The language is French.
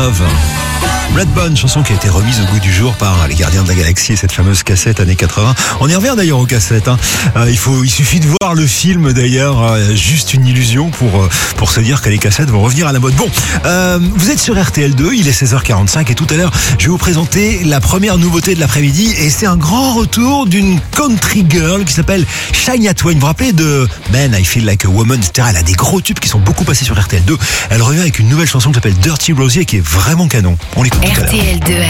Love. Redbone, chanson qui a été remise au goût du jour par les Gardiens de la Galaxie et cette fameuse cassette années 80. On y revient d'ailleurs aux cassettes. Il suffit de voir le film d'ailleurs, juste une illusion pour se dire que les cassettes vont revenir à la mode. Bon, vous êtes sur RTL2, il est 16h45 et tout à l'heure, je vais vous présenter la première nouveauté de l'après-midi et c'est un grand retour d'une country girl qui s'appelle Shania Twain. Vous vous rappelez de Man, I Feel Like a Woman, etc. Elle a des gros tubes qui sont beaucoup passés sur RTL2. Elle revient avec une nouvelle chanson qui s'appelle Dirty Rosie et qui est vraiment canon. On l'écoute tout à l'heure. RTL2